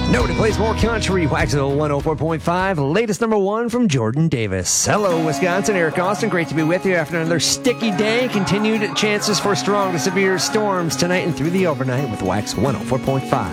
Nobody plays more country. Waxville 104.5. Latest number one from Jordan Davis. Hello, Wisconsin. Eric Austin. Great to be with you after another sticky day. Continued chances for strong to severe storms tonight and through the overnight with Wax 104.5.